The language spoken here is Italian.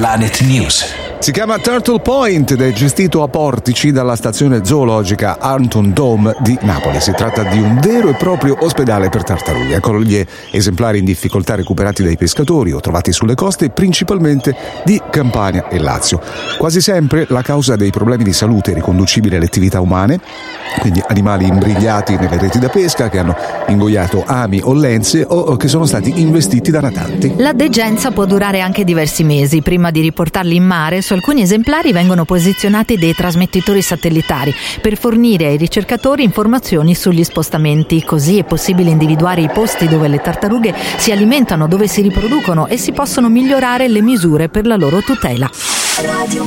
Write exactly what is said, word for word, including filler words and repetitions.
Planet News. Si chiama Turtle Point ed è gestito a Portici dalla stazione zoologica Arnton Dome di Napoli. Si tratta di un vero e proprio ospedale per tartarughe. Eccolo gli esemplari in difficoltà recuperati dai pescatori o trovati sulle coste, principalmente di Campania e Lazio. Quasi sempre la causa dei problemi di salute è riconducibile alle attività umane, quindi animali imbrigliati nelle reti da pesca che hanno ingoiato ami o lenze o che sono stati investiti da natanti. La degenza può durare anche diversi mesi. Prima di riportarli in mare, su alcuni esemplari vengono posizionati dei trasmettitori satellitari per fornire ai ricercatori informazioni sugli spostamenti. Così è possibile individuare i posti dove le tartarughe si alimentano, dove si riproducono e si possono migliorare le misure per la loro tutela.